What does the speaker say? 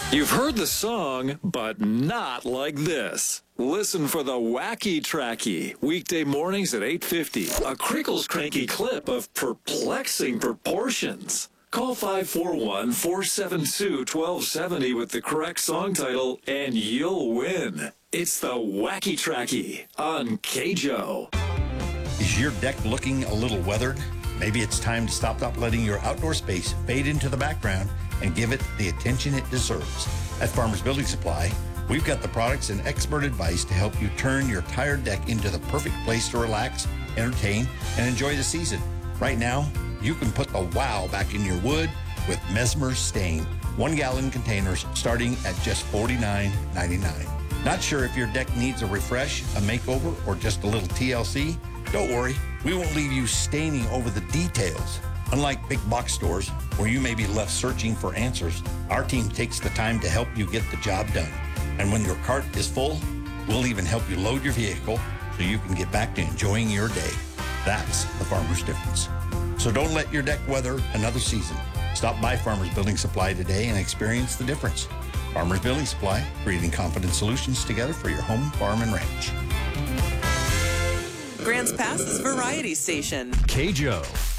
You've heard the song, but not like this. Listen for the Wacky Tracky, weekday mornings at 8:50. A Crickles Cranky clip of perplexing proportions. Call 541-472-1270 with the correct song title, and you'll win. It's the Wacky Tracky on KJO. Is your deck looking a little weathered? Maybe it's time to stop letting your outdoor space fade into the background and give it the attention it deserves. At Farmers Building Supply, we've got the products and expert advice to help you turn your tired deck into the perfect place to relax, entertain, and enjoy the season. Right now, you can put the wow back in your wood with Mesmer Stain, 1-gallon containers starting at just $49.99. Not sure if your deck needs a refresh, a makeover, or just a little TLC? Don't worry, we won't leave you staining over the details. Unlike big box stores, where you may be left searching for answers, our team takes the time to help you get the job done. And when your cart is full, we'll even help you load your vehicle so you can get back to enjoying your day. That's the farmer's difference. So don't let your deck weather another season. Stop by Farmers Building Supply today and experience the difference. Farmers Building Supply, creating confident solutions together for your home, farm, and ranch. Grants Pass's Variety Station. KJO.